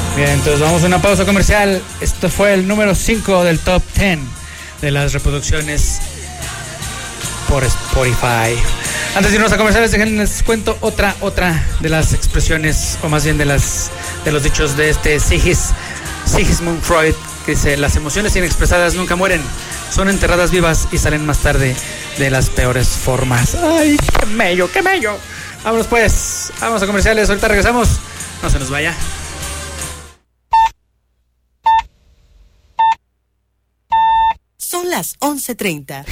Bien, entonces vamos a una pausa comercial. Esto fue el número 5 del top 10 de las reproducciones por Spotify. Antes de irnos a comerciales, les cuento otra de las expresiones, o más bien de los dichos de Sigmund Freud, que dice: las emociones inexpresadas nunca mueren, son enterradas vivas y salen más tarde de las peores formas. ¡Ay, qué mello, qué mello! Vámonos pues, vamos a comerciales, ahorita regresamos, no se nos vaya. Son las 11:30.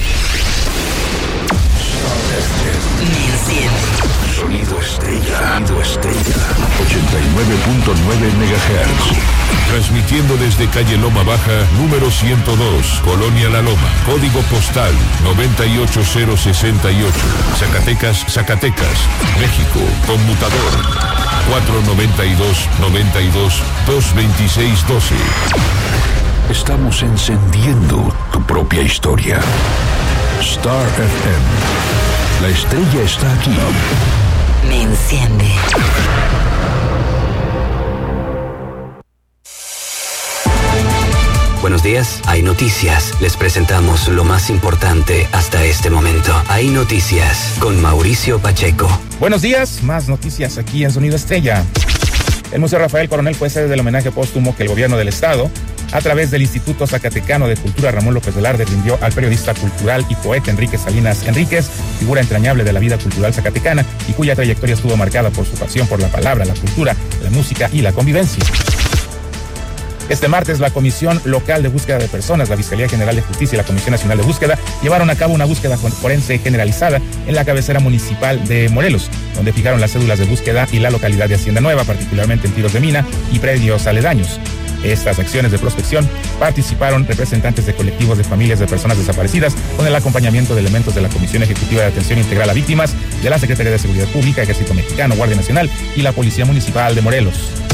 Sonido Estrella. 89.9 MHz. Transmitiendo desde calle Loma Baja, número 102, Colonia La Loma. Código postal 98068. Zacatecas, México. Conmutador 492-92-226-12. Estamos encendiendo tu propia historia. Star FM. La estrella está aquí. Me enciende. Buenos días, hay noticias. Les presentamos lo más importante hasta este momento. Hay noticias con Mauricio Pacheco. Buenos días, más noticias aquí en Sonido Estrella. El Museo Rafael Coronel fue sede del homenaje póstumo que el gobierno del estado, a través del Instituto Zacatecano de Cultura Ramón López Velarde, rindió al periodista cultural y poeta Enrique Salinas Enríquez, figura entrañable de la vida cultural zacatecana y cuya trayectoria estuvo marcada por su pasión por la palabra, la cultura, la música y la convivencia. Este martes, la Comisión Local de Búsqueda de Personas, la Fiscalía General de Justicia y la Comisión Nacional de Búsqueda llevaron a cabo una búsqueda forense generalizada en la cabecera municipal de Morelos, donde fijaron las cédulas de búsqueda y la localidad de Hacienda Nueva, particularmente en tiros de mina y predios aledaños. Estas acciones de prospección participaron representantes de colectivos de familias de personas desaparecidas con el acompañamiento de elementos de la Comisión Ejecutiva de Atención Integral a Víctimas, de la Secretaría de Seguridad Pública, Ejército Mexicano, Guardia Nacional y la Policía Municipal de Morelos.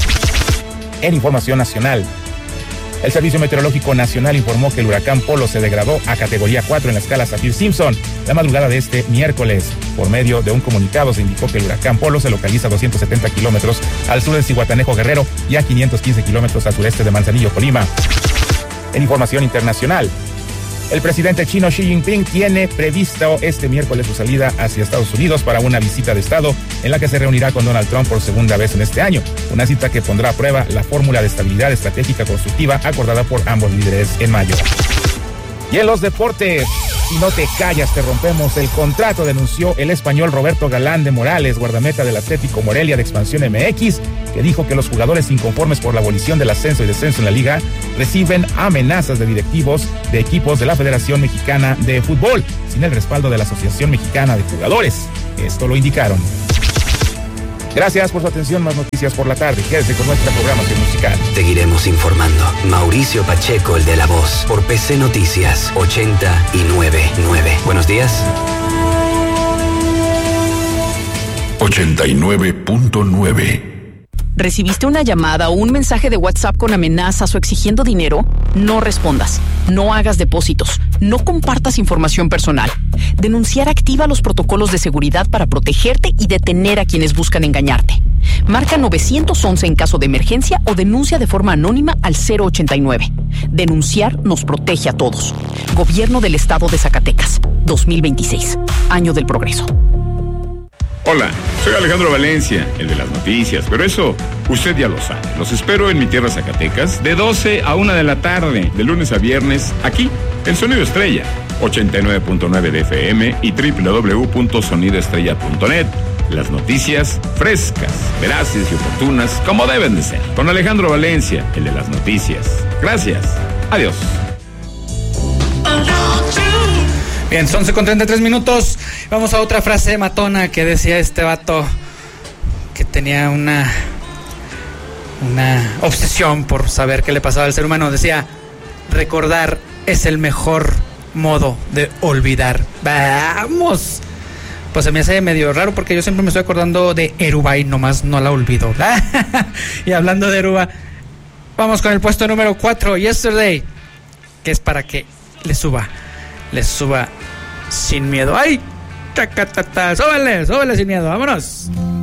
En información nacional, el Servicio Meteorológico Nacional informó que el huracán Polo se degradó a categoría 4 en la escala Saffir-Simpson la madrugada de este miércoles. Por medio de un comunicado se indicó que el huracán Polo se localiza a 270 kilómetros al sur de Zihuatanejo, Guerrero, y a 515 kilómetros al sureste de Manzanillo, Colima. En información internacional, el presidente chino Xi Jinping tiene previsto este miércoles su salida hacia Estados Unidos para una visita de Estado en la que se reunirá con Donald Trump por segunda vez en este año. Una cita que pondrá a prueba la fórmula de estabilidad estratégica constructiva acordada por ambos líderes en mayo. Y en los deportes, si no te callas, te rompemos el contrato, denunció el español Roberto Galán de Morales, guardameta del Atlético Morelia de Expansión MX, que dijo que los jugadores inconformes por la abolición del ascenso y descenso en la liga reciben amenazas de directivos de equipos de la Federación Mexicana de Fútbol, sin el respaldo de la Asociación Mexicana de Jugadores. Esto lo indicaron. Gracias por su atención. Más noticias por la tarde. Quédese con nuestra programación musical. Seguiremos informando. Mauricio Pacheco, el de la voz, por PC Noticias 89.9. Buenos días. 89.9. ¿Recibiste una llamada o un mensaje de WhatsApp con amenazas o exigiendo dinero? No respondas, no hagas depósitos, no compartas información personal. Denunciar activa los protocolos de seguridad para protegerte y detener a quienes buscan engañarte. Marca 911 en caso de emergencia o denuncia de forma anónima al 089. Denunciar nos protege a todos. Gobierno del Estado de Zacatecas, 2026, Año del Progreso. Hola, soy Alejandro Valencia, el de las noticias, pero eso usted ya lo sabe. Los espero en mi tierra Zacatecas de 12 a 1 de la tarde, de lunes a viernes, aquí, en Sonido Estrella, 89.9 de FM y www.sonidoestrella.net. Las noticias frescas, veraces y oportunas, como deben de ser. Con Alejandro Valencia, el de las noticias. Gracias. Adiós. Bien, son 11:33. Vamos a otra frase matona que decía este vato que tenía una obsesión por saber qué le pasaba al ser humano. Decía: recordar es el mejor modo de olvidar. ¡Vamos! Pues se me hace medio raro porque yo siempre me estoy acordando de Eruba y nomás no la olvido. Y hablando de Eruba, vamos con el puesto número 4, Yesterday, que es para que le suba sin miedo. ¡Ay! ¡Súbele sin miedo! ¡Vámonos!